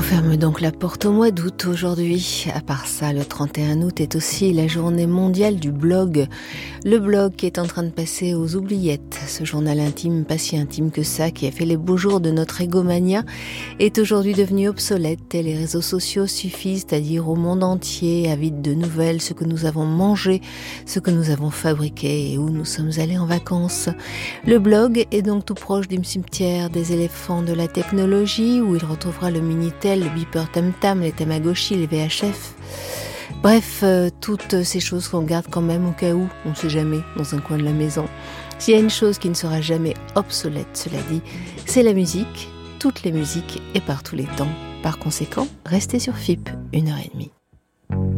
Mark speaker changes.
Speaker 1: ferme donc la porte au mois d'août aujourd'hui. À part ça, le 31 août est aussi la journée mondiale du blog. Le blog qui est en train de passer aux oubliettes. Ce journal intime, pas si intime que ça, qui a fait les beaux jours de notre égomania, est aujourd'hui devenu obsolète et les réseaux sociaux suffisent à dire au monde entier, avide de nouvelles, ce que nous avons mangé, ce que nous avons fabriqué et où nous sommes allés en vacances. Le blog est donc tout proche du cimetière des éléphants de la technologie où il retrouvera le Minitel, le beeper tam-tam, les Tamagotchi, les VHF. Bref, toutes ces choses qu'on garde quand même au cas où, on ne sait jamais, dans un coin de la maison. S'il y a une chose qui ne sera jamais obsolète, cela dit, c'est la musique, toutes les musiques et par tous les temps. Par conséquent, restez sur FIP 1h30.